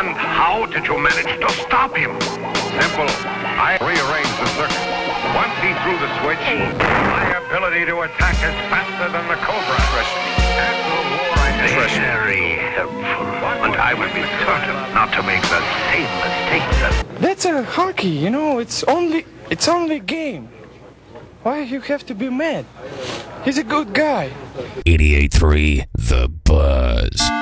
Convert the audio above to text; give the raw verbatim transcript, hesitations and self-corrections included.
And how did you manage to stop him? Simple. I rearranged the circuit. Once he threw the switch, my ability to attack is faster than the Cobra. Trust me. After the war, I Very, very helpful. But I will be certain not to make the same mistake that... That's a hockey, you know, it's only, it's only a game. Why you have to be mad? He's a good guy. eighty-eight point three The Buzz.